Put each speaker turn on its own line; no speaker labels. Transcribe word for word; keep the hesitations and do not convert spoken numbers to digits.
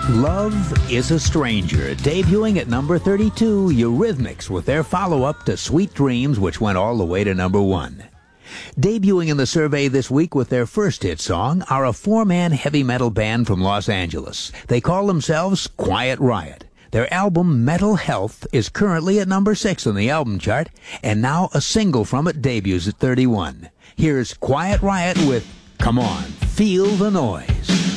Love is a Stranger, debuting at number thirty-two, Eurythmics with their follow-up to Sweet Dreams, which went all the way to number one. Debuting in the survey this week with their first hit song are a four-man heavy metal band from Los Angeles. They call themselves Quiet Riot. Their album, Metal Health, is currently at number six on the album chart, and now a single from it debuts at thirty-one. Here's Quiet Riot with Come On, Feel the Noise.